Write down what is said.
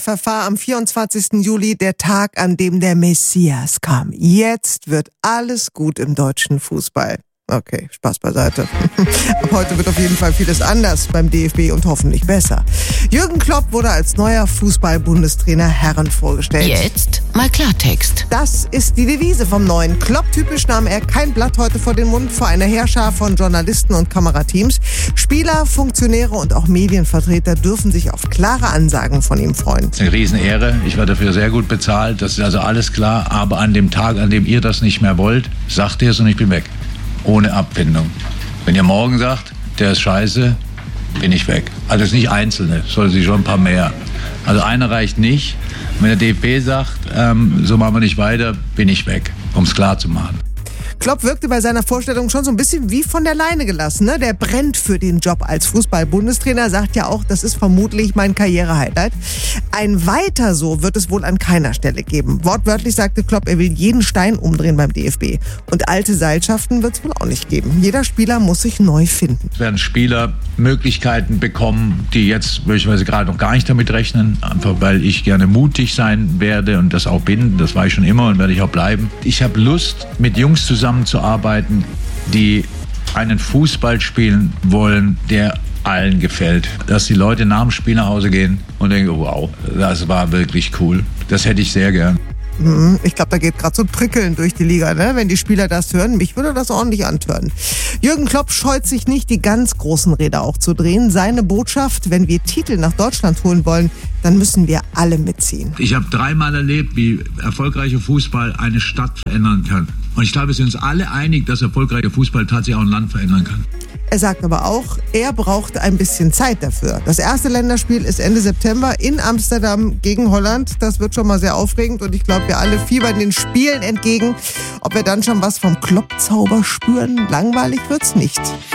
Verfahr am 24. Juli, der Tag, an dem der Messias kam. Jetzt wird alles gut im deutschen Fußball. Okay, Spaß beiseite. Ab heute wird auf jeden Fall vieles anders beim DFB und hoffentlich besser. Jürgen Klopp wurde als neuer Fußball-Bundestrainer Herren vorgestellt. Jetzt mal Klartext. Das ist die Devise vom neuen Klopp. Typisch nahm er kein Blatt heute vor den Mund vor einer Heerschar von Journalisten und Kamerateams. Spieler, Funktionäre und auch Medienvertreter dürfen sich auf klare Ansagen von ihm freuen. Das ist eine Riesenehre. Ich werde dafür sehr gut bezahlt. Das ist also alles klar. Aber an dem Tag, an dem ihr das nicht mehr wollt, sagt ihr es und ich bin weg. Ohne Abfindung. Wenn ihr morgen sagt, der ist scheiße, bin ich weg. Also es ist nicht Einzelne, soll sich schon ein paar mehr. Also einer reicht nicht. Wenn der DFB sagt, so machen wir nicht weiter, bin ich weg, um es klar zu machen. Klopp wirkte bei seiner Vorstellung schon so ein bisschen wie von der Leine gelassen. Ne? Der brennt für den Job als Fußball-Bundestrainer, sagt ja auch, das ist vermutlich mein Karriere-Highlight. Ein Weiter so wird es wohl an keiner Stelle geben. Wortwörtlich sagte Klopp, er will jeden Stein umdrehen beim DFB. Und alte Seilschaften wird es wohl auch nicht geben. Jeder Spieler muss sich neu finden. Es werden Spieler Möglichkeiten bekommen, die jetzt möglicherweise gerade noch gar nicht damit rechnen, einfach weil ich gerne mutig sein werde und das auch bin. Das war ich schon immer und werde ich auch bleiben. Ich habe Lust, mit Jungs zusammenzuarbeiten, die einen Fußball spielen wollen, der allen gefällt. Dass die Leute nach dem Spiel nach Hause gehen und denken, wow, das war wirklich cool. Das hätte ich sehr gern. Ich glaube, da geht gerade so ein Prickeln durch die Liga, ne? Wenn die Spieler das hören. Mich würde das ordentlich antören. Jürgen Klopp scheut sich nicht, die ganz großen Räder auch zu drehen. Seine Botschaft, wenn wir Titel nach Deutschland holen wollen, dann müssen wir alle mitziehen. Ich habe 3-mal erlebt, wie erfolgreicher Fußball eine Stadt verändern kann. Und ich glaube, wir sind uns alle einig, dass erfolgreicher Fußball tatsächlich auch ein Land verändern kann. Er sagt aber auch, er braucht ein bisschen Zeit dafür. Das erste Länderspiel ist Ende September in Amsterdam gegen Holland. Das wird schon mal sehr aufregend und ich glaube, wir alle fiebern den Spielen entgegen. Ob wir dann schon was vom Klopp-Zauber spüren, langweilig wird's nicht.